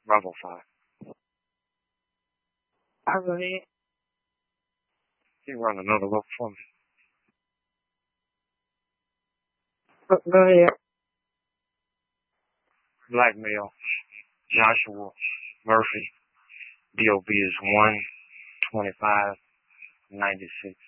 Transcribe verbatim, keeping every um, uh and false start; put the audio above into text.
Bravo five. I'll go ahead. You run another look for me. Go, go ahead. Black male, Joshua Murphy. D O B is one twenty-five ninety-six.